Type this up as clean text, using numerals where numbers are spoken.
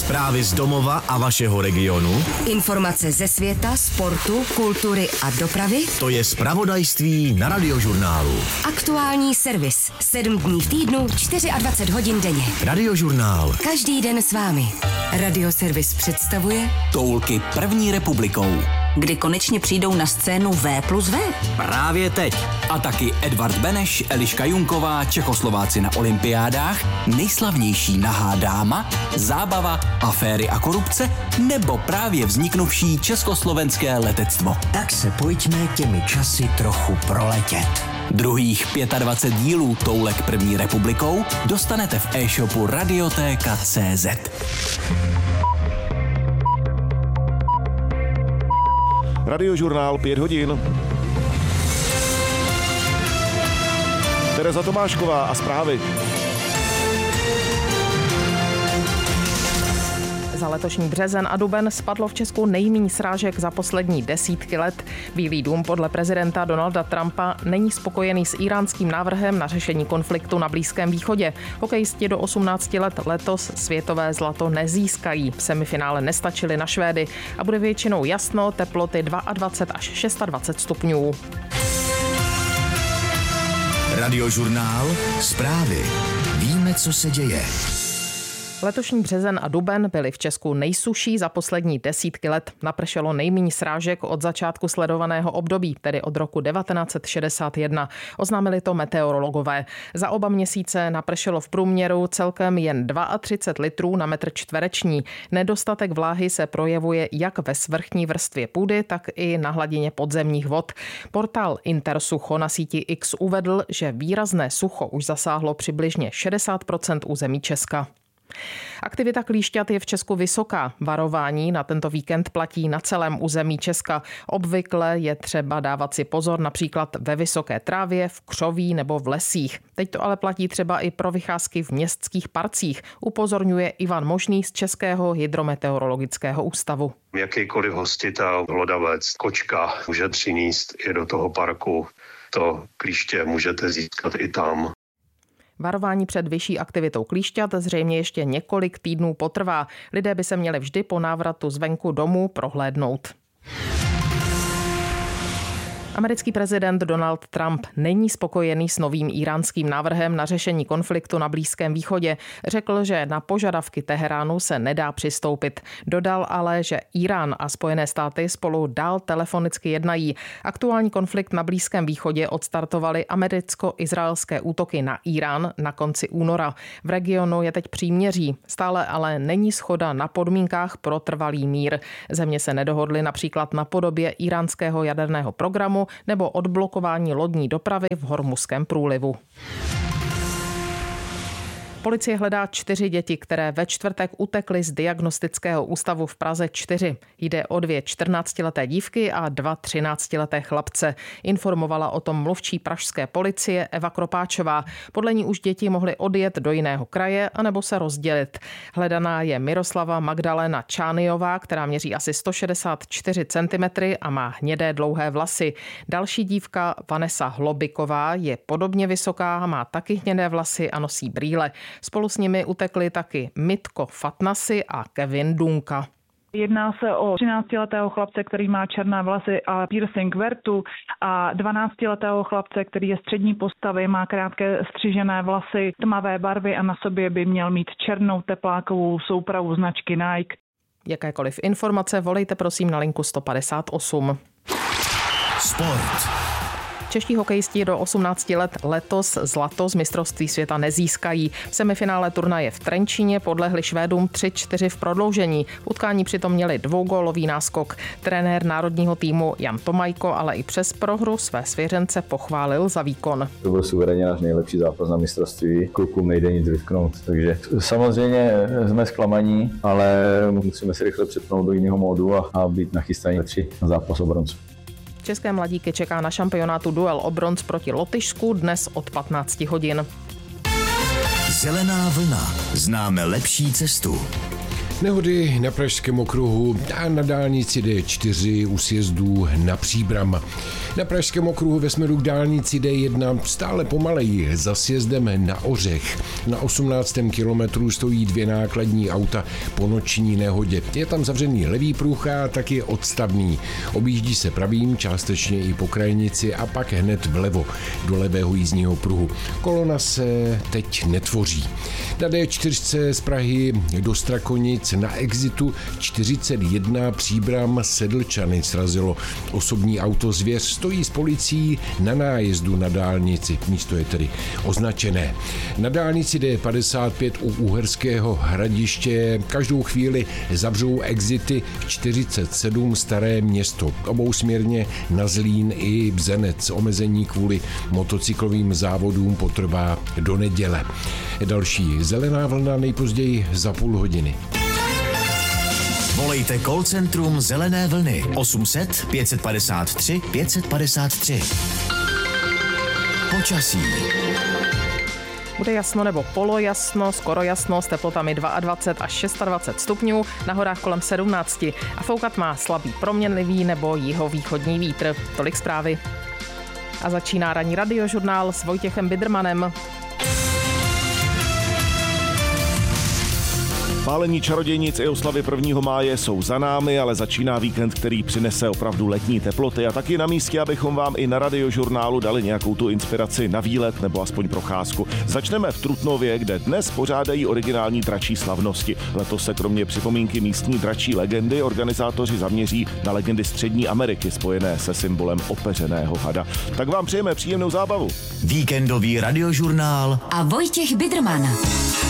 Zprávy z domova a vašeho regionu. Informace ze světa, sportu, kultury a dopravy. To je zpravodajství na Radiožurnálu. Aktuální servis. 7 dní v týdnu, 24 hodin denně. Radiožurnál. Každý den s vámi. Radioservis představuje Toulky první republikou. Kdy konečně přijdou na scénu V+V? Právě teď. A taky Edvard Beneš, Eliška Junková, Čechoslováci na olympiádách, nejslavnější nahá dáma, zábava, aféry a korupce, nebo právě vzniknuvší československé letectvo. Tak se pojďme těmi časy trochu proletět. Druhých 25 dílů Toulek první republikou dostanete v e-shopu Radiotéka.cz. Radiožurnál 5 hodin. Tereza Tomášková a zprávy. Za letošní březen a duben spadlo v Česku nejméně srážek za poslední desítky let. Bílý dům podle prezidenta Donalda Trumpa není spokojený s íránským návrhem na řešení konfliktu na Blízkém východě. Hokejisti do 18 let letos světové zlato nezískají. V semifinále nestačili na Švédy a bude většinou jasno, teploty 22 až 26 stupňů. Radiožurnál. Zprávy. Víme, co se děje. Letošní březen a duben byly v Česku nejsuší za poslední desítky let. Napršelo nejméně srážek od začátku sledovaného období, tedy od roku 1961. Oznámili to meteorologové. Za oba měsíce napršelo v průměru celkem jen 32 litrů na metr čtvereční. Nedostatek vláhy se projevuje jak ve svrchní vrstvě půdy, tak i na hladině podzemních vod. Portál Intersucho na síti X uvedl, že výrazné sucho už zasáhlo přibližně 60% území Česka. Aktivita klíšťat je v Česku vysoká. Varování na tento víkend platí na celém území Česka. Obvykle je třeba dávat si pozor například ve vysoké trávě, v křoví nebo v lesích. Teď to ale platí třeba i pro vycházky v městských parcích, upozorňuje Ivan Možný z Českého hydrometeorologického ústavu. Jakýkoliv hostitel, hlodavec, kočka může přinést i do toho parku. To klíště můžete získat i tam. Varování před vyšší aktivitou klíšťat zřejmě ještě několik týdnů potrvá. Lidé by se měli vždy po návratu zvenku domů prohlédnout. Americký prezident Donald Trump není spokojený s novým íránským návrhem na řešení konfliktu na Blízkém východě. Řekl, že na požadavky Teheránu se nedá přistoupit. Dodal ale, že Írán a Spojené státy spolu dál telefonicky jednají. Aktuální konflikt na Blízkém východě odstartovaly americko-izraelské útoky na Írán na konci února. V regionu je teď příměří. Stále ale není shoda na podmínkách pro trvalý mír. Země se nedohodly například na podobě íránského jaderného programu nebo odblokování lodní dopravy v Hormuzském průlivu. Policie hledá 4 děti, které ve čtvrtek utekly z diagnostického ústavu v Praze 4. Jde o 2 14leté dívky a 2 13leté chlapce. Informovala o tom mluvčí pražské policie Eva Kropáčová. Podle ní už děti mohly odjet do jiného kraje anebo se rozdělit. Hledaná je Miroslava Magdalena Čányová, která měří asi 164 cm a má hnědé dlouhé vlasy. Další dívka Vanessa Hlobiková je podobně vysoká, má taky hnědé vlasy a nosí brýle. Spolu s nimi utekli taky Mitko Fatnasi a Kevin Dunka. Jedná se o 13letého chlapce, který má černé vlasy a piercing v rtu a 12letého chlapce, který je střední postavy, má krátké střižené vlasy, tmavé barvy a na sobě by měl mít černou teplákovou soupravu značky Nike. Jakékoliv informace volejte prosím na linku 158. Sport. Čeští hokejisti do 18 let letos zlato z mistrovství světa nezískají. V semifinále turnaje v Trenčíně podlehli Švédům 3-4 v prodloužení. V utkání přitom měli 2gólový náskok. Trenér národního týmu Jan Tomajko ale i přes prohru své svěřence pochválil za výkon. To byl suverénně náš nejlepší zápas na mistrovství. Klukům nejde nic vytknout, takže samozřejmě jsme zklamaní, ale musíme si rychle přepnout do jiného módu a být nachystaní na zápas o bronz. České mladíky čeká na šampionátu duel o bronz proti Lotyšsku dnes od 15 hodin. Zelená vlna. Známe lepší cestu. Nehody na Pražském okruhu a na dálnici D4 u sjezdů na Příbram. Na Pražském okruhu ve směru k dálnici D1 stále pomaleji za sjezdem na Ořech. Na 18. kilometru stojí 2 nákladní auta po noční nehodě. Je tam zavřený levý pruh a taky odstavný. Objíždí se pravým, částečně i po krajnici a pak hned vlevo do levého jízdního pruhu. Kolona se teď netvoří. Na D4 z Prahy do Strakonic na exitu 41 Příbram Sedlčany srazilo osobní auto Zvěř. Stojí s policií na nájezdu na dálnici. Místo je tedy označené. Na dálnici D55 u Uherského Hradiště každou chvíli zavřou exity 47 Staré Město. Obousměrně na Zlín i Bzenec. Omezení kvůli motocyklovým závodům potrvá do neděle. Další zelená vlna nejpozději za půl hodiny. Volejte call centrum Zelené vlny 800 553 553. Počasí. Bude jasno nebo polojasno, skoro jasno, s teplotami 22 až 26 stupňů, na horách kolem 17 a foukat má slabý proměnlivý nebo jihovýchodní vítr. Tolik zprávy. A začíná ranní radiožurnál s Vojtěchem Bidermanem. Pálení čarodějnic i oslavy 1. máje jsou za námi, ale začíná víkend, který přinese opravdu letní teploty a taky na místě, abychom vám i na radiožurnálu dali nějakou tu inspiraci na výlet nebo aspoň procházku. Začneme v Trutnově, kde dnes pořádají originální dračí slavnosti. Letos se kromě připomínky místní dračí legendy organizátoři zaměří na legendy Střední Ameriky spojené se symbolem opeřeného hada. Tak vám přejeme příjemnou zábavu. Víkendový radiožurnál a Vojtěch Biderman.